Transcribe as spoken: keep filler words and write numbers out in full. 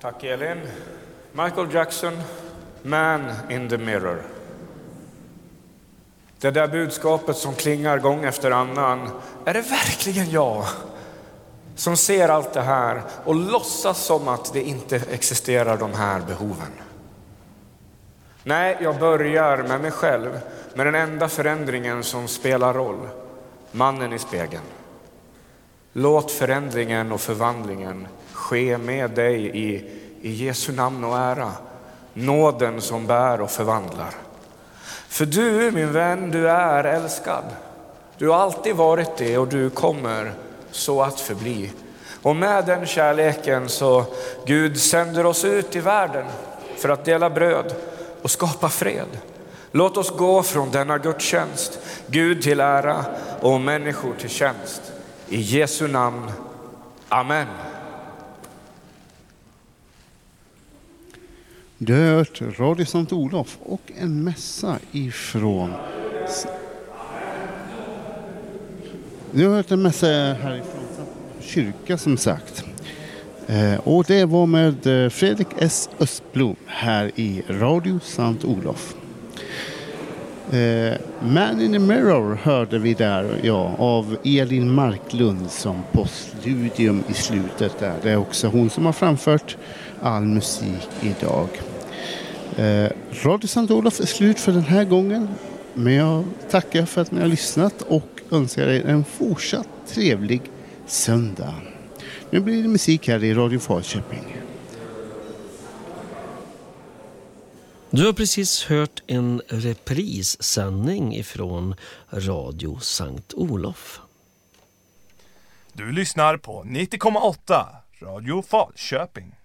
Tack Elin. Michael Jackson, Man in the Mirror. Det där budskapet som klingar gång efter annan. Är det verkligen jag som ser allt det här och låtsas som att det inte existerar de här behoven? Nej, jag börjar med mig själv, med den enda förändringen som spelar roll. Mannen i spegeln. Låt förändringen och förvandlingen ske med dig i, i Jesu namn och ära. Nåden som bär och förvandlar. För du, min vän, du är älskad. Du har alltid varit det och du kommer så att förbli. Och med den kärleken så Gud sänder oss ut i världen för att dela bröd och skapa fred. Låt oss gå från denna gudstjänst, Gud till ära och människor till tjänst. I Jesu namn. Amen. Du har hört Radio Sankt Olof och en mässa ifrån... Du har hört en mässa härifrån kyrka som sagt. Eh, och det var med Fredrik S. Östblom här i Radio Sankt Olof. Eh, Man in the Mirror hörde vi där, ja, av Elin Marklund som postludium i slutet där. Det är också hon som har framfört all musik idag. Eh, Radio Sankt Olof är slut för den här gången. Men jag tackar för att ni har lyssnat och önskar er en fortsatt trevlig söndag. Nu blir det musik här i Radio Falköping. Du har precis hört en reprissändning ifrån Radio Sankt Olof. Du lyssnar på nittio komma åtta Radio Falköping.